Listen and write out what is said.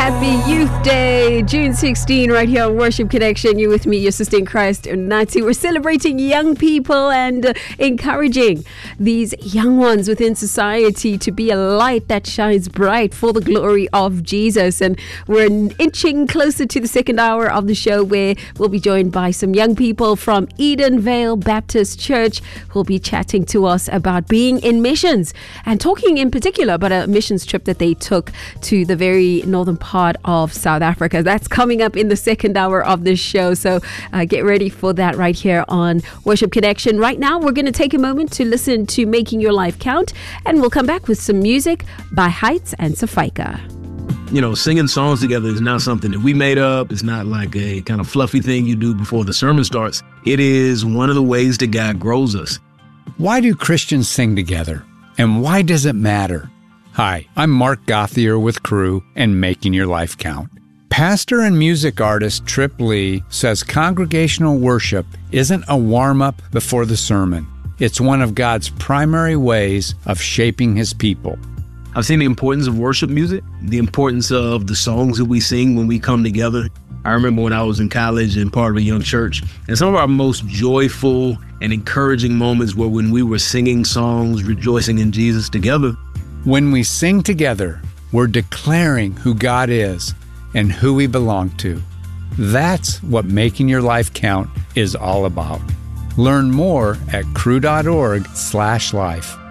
Happy Youth Day, June 16, right here on Worship Connection. You're with me, your sister in Christ, Unati. We're celebrating young people and encouraging these young ones within society to be a light that shines bright for the glory of Jesus. And we're inching closer to the second hour of the show, where we'll be joined by some young people from Edenvale Baptist Church who'll be chatting to us about being in missions and talking in particular about a missions trip that they took to the very northern part of South Africa. That's coming up in the second hour of this show. So get ready for that right here on Worship Connection. Right now, we're going to take a moment to listen to Making Your Life Count, and we'll come back with some music by Heights and Safaika. You know, singing songs together is not something that we made up. It's not like a kind of fluffy thing you do before the sermon starts. It is one of the ways that God grows us. Why do Christians sing together? And why does it matter? Hi, I'm Mark Gothier with Crew and Making Your Life Count. Pastor and music artist Trip Lee says congregational worship isn't a warm-up before the sermon. It's one of God's primary ways of shaping His people. I've seen the importance of worship music, the importance of the songs that we sing when we come together. I remember when I was in college and part of a young church, and some of our most joyful and encouraging moments were when we were singing songs, rejoicing in Jesus together. When we sing together, we're declaring who God is and who we belong to. That's what Making Your Life Count is all about. Learn more at crew.org/life.